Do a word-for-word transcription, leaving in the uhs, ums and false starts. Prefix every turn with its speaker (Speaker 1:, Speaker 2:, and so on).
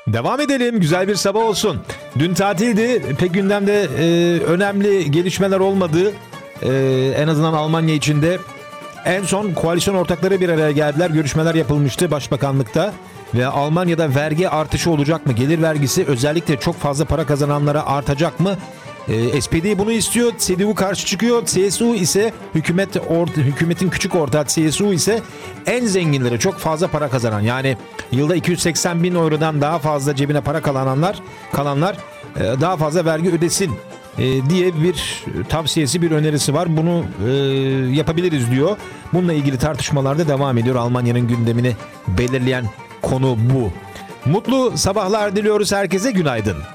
Speaker 1: Devam edelim. Güzel bir sabah olsun. Dün tatildi. Pek gündemde e, önemli gelişmeler olmadı. E, en azından Almanya içinde. En son koalisyon ortakları bir araya geldiler. Görüşmeler yapılmıştı Başbakanlıkta. Ve Almanya'da vergi artışı olacak mı? Gelir vergisi özellikle çok fazla para kazananlara artacak mı? E, S P D bunu istiyor. C D U karşı çıkıyor. C S U ise hükümet or, hükümetin küçük ortağı C S U ise en zenginlere çok fazla para kazanan, yani yılda iki yüz seksen bin eurodan daha fazla cebine para kalananlar kalanlar e, daha fazla vergi ödesin e, diye bir tavsiyesi, bir önerisi var. Bunu e, yapabiliriz diyor. Bununla ilgili tartışmalar da devam ediyor. Almanya'nın gündemini belirleyen konu bu. Mutlu sabahlar diliyoruz herkese. Günaydın.